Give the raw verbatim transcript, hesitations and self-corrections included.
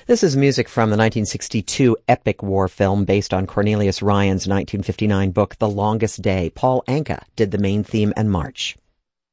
This is music from the nineteen sixty-two epic war film based on Cornelius Ryan's nineteen fifty-nine book, The Longest Day. Paul Anka did the main theme and march.